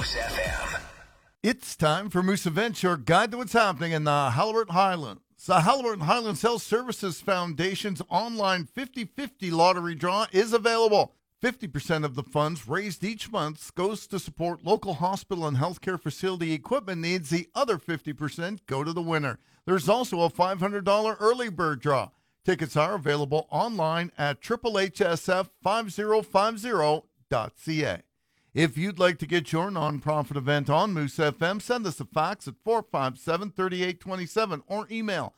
Moose FM. It's time for Moose Events, your guide to what's happening in the Halliburton Highlands. The Halliburton Highlands Health Services Foundation's online 50/50 lottery draw is available. 50% of the funds raised each month goes to support local hospital and healthcare facility equipment needs. The other 50% go to the winner. There's also a $500 early bird draw. Tickets are available online at HHSF5050.ca. If you'd like to get your nonprofit event on Moose FM, send us a fax at 457-3827 or email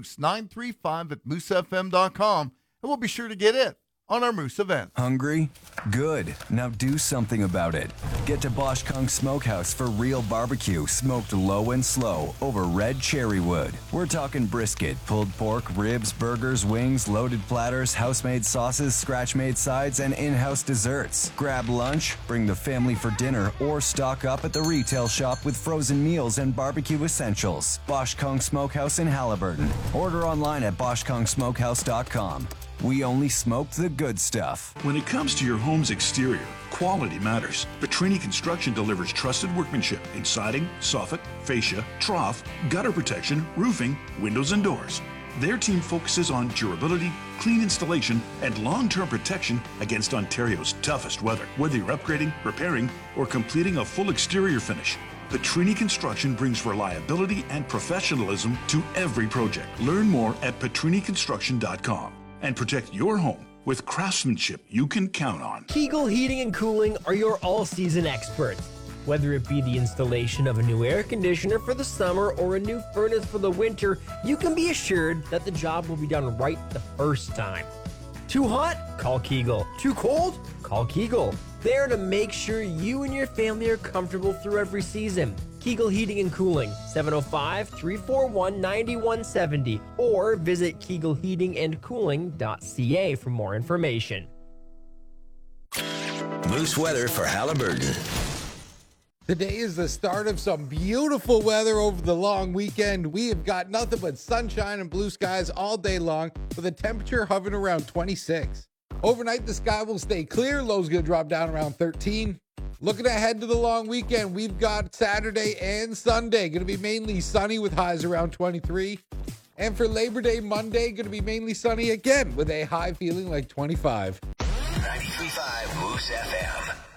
moose935@moosefm.com, and we'll be sure to get it on our Moose event. Hungry? Good. Now do something about it. Get to Bosch Kung Smokehouse for real barbecue, smoked low and slow over red cherry wood. We're talking brisket, pulled pork, ribs, burgers, wings, loaded platters, house-made sauces, scratch-made sides, and in-house desserts. Grab lunch, bring the family for dinner, or stock up at the retail shop with frozen meals and barbecue essentials. Bosch Kung Smokehouse in Halliburton. Order online at BoschKungSmokehouse.com. We only smoked the good stuff. When it comes to your home's exterior, quality matters. Petrini Construction delivers trusted workmanship in siding, soffit, fascia, trough, gutter protection, roofing, windows, and doors. Their team focuses on durability, clean installation, and long-term protection against Ontario's toughest weather. Whether you're upgrading, repairing, or completing a full exterior finish, Petrini Construction brings reliability and professionalism to every project. Learn more at petriniconstruction.com. And protect your home with craftsmanship you can count on. Kegel Heating and Cooling are your all-season experts. Whether it be the installation of a new air conditioner for the summer or a new furnace for the winter, you can be assured that the job will be done right the first time. Too hot? Call Kegel. Too cold? Call Kegel. There to make sure you and your family are comfortable through every season. Kegel Heating and Cooling, 705-341-9170, or visit kegelheatingandcooling.ca for more information. Moose weather for Halliburton. Today is the start of some beautiful weather over the long weekend. We have got nothing but sunshine and blue skies all day long, with a temperature hovering around 26. Overnight, the sky will stay clear. Low's going to drop down around 13. Looking ahead to the long weekend, we've got Saturday and Sunday. Going to be mainly sunny with highs around 23. And for Labor Day Monday, going to be mainly sunny again with a high feeling like 25. 93.5 Moose FM.